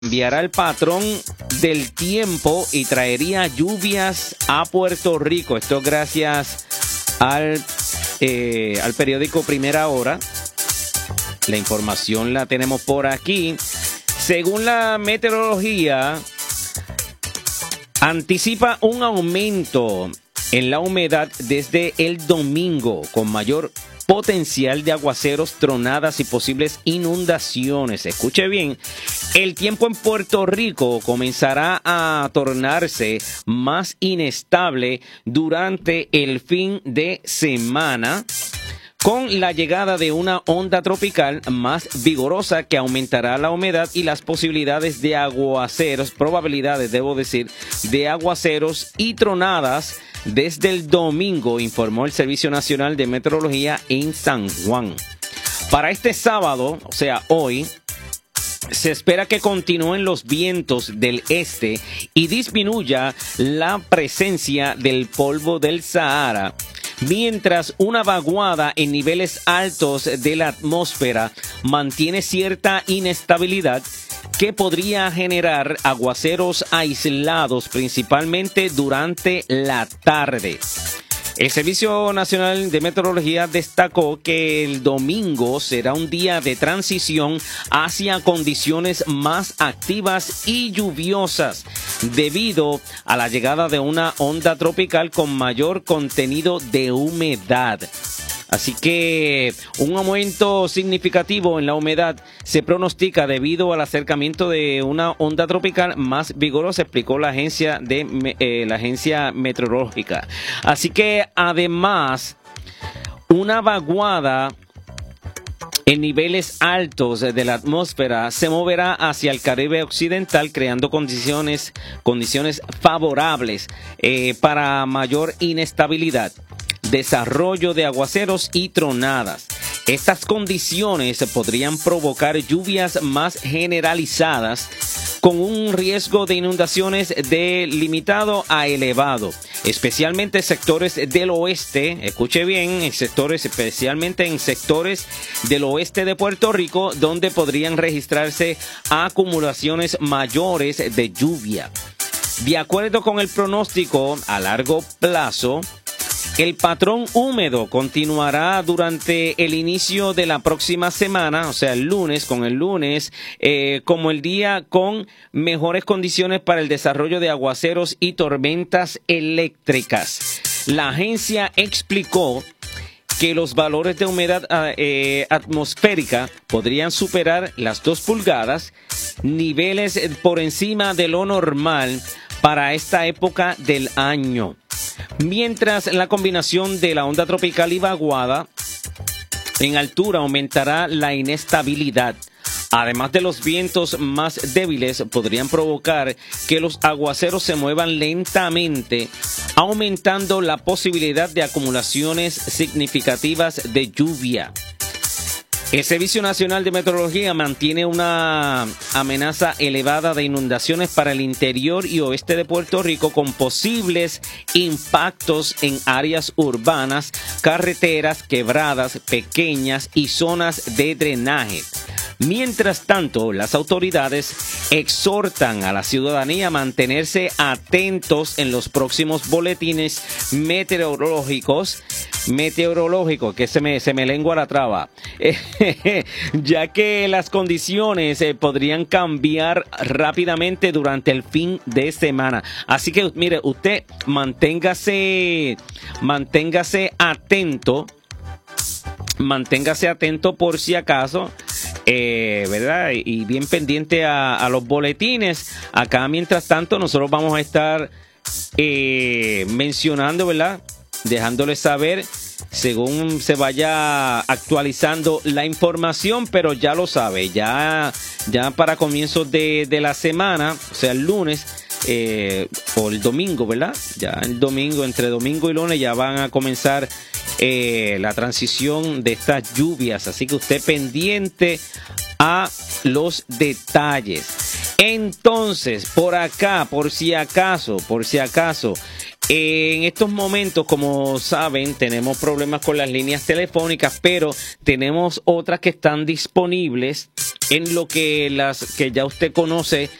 Cambiará el patrón del tiempo y traería lluvias a Puerto Rico. Esto gracias al periódico Primera Hora. La información la tenemos por aquí. Según la meteorología, anticipa un aumento en la humedad desde el domingo, con mayor potencial de aguaceros, tronadas y posibles inundaciones. Escuche bien, el tiempo en Puerto Rico comenzará a tornarse más inestable durante el fin de semana, con la llegada de una onda tropical más vigorosa que aumentará la humedad y las posibilidades de aguaceros, de aguaceros y tronadas desde el domingo, informó el Servicio Nacional de Meteorología en San Juan. Para este sábado, o sea, hoy, se espera que continúen los vientos del este y disminuya la presencia del polvo del Sahara, mientras una vaguada en niveles altos de la atmósfera mantiene cierta inestabilidad que podría generar aguaceros aislados, principalmente durante la tarde. El Servicio Nacional de Meteorología destacó que el domingo será un día de transición hacia condiciones más activas y lluviosas debido a la llegada de una onda tropical con mayor contenido de humedad. Así que un aumento significativo en la humedad se pronostica debido al acercamiento de una onda tropical más vigorosa, explicó la agencia meteorológica. Así que además, una vaguada en niveles altos de la atmósfera se moverá hacia el Caribe occidental, creando condiciones favorables para mayor inestabilidad, desarrollo de aguaceros y tronadas. Estas condiciones podrían provocar lluvias más generalizadas con un riesgo de inundaciones de limitado a elevado, especialmente en sectores del oeste. Escuche bien, especialmente en sectores del oeste de Puerto Rico, donde podrían registrarse acumulaciones mayores de lluvia. De acuerdo con el pronóstico a largo plazo, el patrón húmedo continuará durante el inicio de la próxima semana, o sea, el lunes, como el día con mejores condiciones para el desarrollo de aguaceros y tormentas eléctricas. La agencia explicó que los valores de humedad atmosférica podrían superar las 2 pulgadas, niveles por encima de lo normal para esta época del año. Mientras la combinación de la onda tropical y vaguada en altura aumentará la inestabilidad. Además de los vientos más débiles, podrían provocar que los aguaceros se muevan lentamente, aumentando la posibilidad de acumulaciones significativas de lluvia. El Servicio Nacional de Meteorología mantiene una amenaza elevada de inundaciones para el interior y oeste de Puerto Rico, con posibles impactos en áreas urbanas, carreteras, quebradas pequeñas y zonas de drenaje. Mientras tanto, las autoridades exhortan a la ciudadanía a mantenerse atentos en los próximos boletines meteorológicos, que se me lengua la traba, ya que las condiciones podrían cambiar rápidamente durante el fin de semana. Así que, mire, usted manténgase atento por si acaso, ¿verdad? Y bien pendiente a los boletines. Acá, mientras tanto, nosotros vamos a estar mencionando, ¿verdad? Dejándoles saber según se vaya actualizando la información, pero ya lo sabe, ya para comienzos de la semana, o sea, el lunes o el domingo, ¿verdad? Ya el domingo, entre domingo y lunes, ya van a comenzar la transición de estas lluvias, así que usted pendiente a los detalles. Entonces, por acá, por si acaso, En estos momentos, como saben, tenemos problemas con las líneas telefónicas, pero tenemos otras que están disponibles en lo que que ya usted conoce